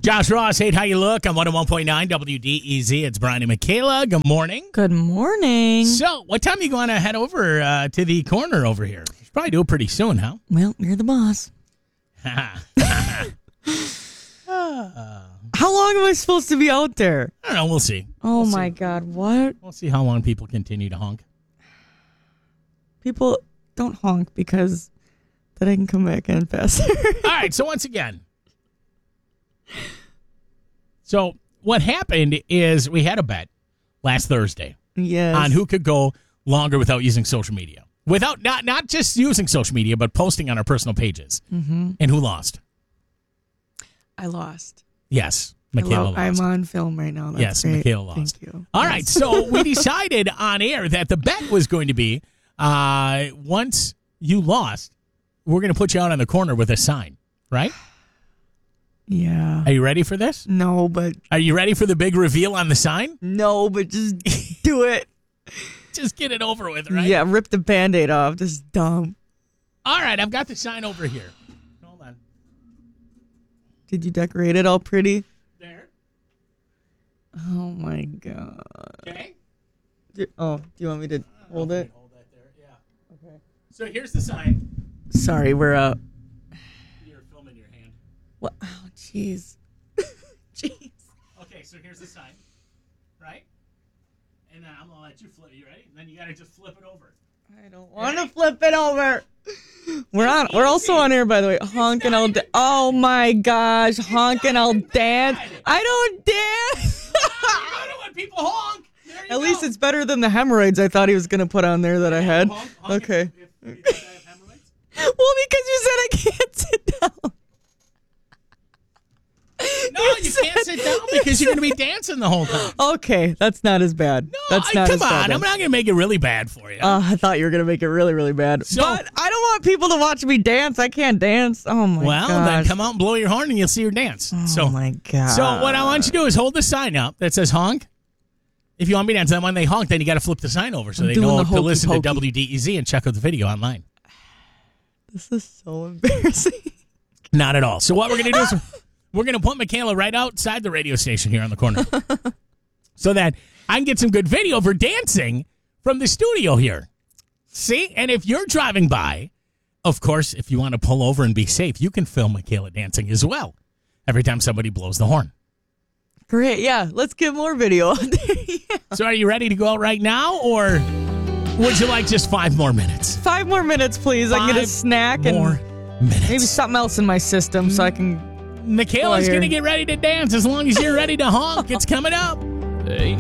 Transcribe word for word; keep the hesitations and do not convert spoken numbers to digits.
Josh Ross, hate how you look on one oh one point nine W D E Z. It's Brian and Michaela. Good morning. Good morning. So, what time are you going to head over uh, to the corner over here? You should probably do it pretty soon, huh? Well, you're the boss. How long am I supposed to be out there? I don't know. We'll see. Oh, we'll my see. God. What? We'll see how long people continue to honk. People don't honk because then I can come back in faster. All right. So, once again. So, what happened is we had a bet last Thursday Yes. on who could go longer without using social media. Without not not just using social media, but posting on our personal pages. Mm-hmm. And who lost? I lost. Yes, Michaela Hello, lost. I'm on film right now. That's yes, great. Michaela lost. Thank you. All Yes. right, so we decided on air that the bet was going to be uh, once you lost, we're going to put you out on the corner with a sign, right? Yeah. Are you ready for this? No, but... Are you ready for the big reveal on the sign? No, but just do it. Just get it over with, right? Yeah, rip the Band-Aid off. This is dumb. All right, I've got the sign over here. Hold on. Did you decorate it all pretty? There. Oh, my God. Okay. Do- Oh, do you want me to hold it? Hold that there, yeah. Okay. So here's the sign. Sorry, we're up. You're filming your hand. What? Oh, jeez. Jeez. Okay, so here's the sign, right? And then I'm going to let you flip. You ready? And then you got to just flip it over. I don't want to flip it over. We're on. We're also on air, by the way. Honk and I'll. Da- oh my gosh, honk and I'll dance. I don't dance. You know when people honk. There you At go. least it's better than the hemorrhoids I thought he was gonna put on there that I had. Honk, honk Okay. If, if, if you think I have hemorrhoids. Well, because you said I can't sit down. No, you can't sit down because you're going to be dancing the whole time. Okay, that's not as bad. No, that's I- not come as bad. on. then. I'm not going to make it really bad for you. Uh, I thought you were gonna make it really, really bad. So- but I don't want people to watch me dance. I can't dance. Oh my well, gosh. then come out and blow your horn and you'll see her dance. Oh so, my god. So what I want you to do is hold the sign up that says honk. If you want me to dance, then when they honk, then you got to flip the sign over so I'm they doing know the to hokey listen pokey. to W D E Z and check out the video online. This is so embarrassing. Not at all. So what we're going to do is we're going to put Michaela right outside the radio station here on the corner so that I can get some good video of her dancing from the studio here. See? And if you're driving by, of course, if you want to pull over and be safe, you can film Michaela dancing as well every time somebody blows the horn. Great. Yeah. Let's get more video out there. Yeah. So are you ready to go out right now, or would you like just five more minutes? Five more minutes, please. I can get a Five snack more and minutes. maybe something else in my system so I can. Michaela's Oh, here. going to get ready to dance as long as you're ready to honk. It's coming up. Hey.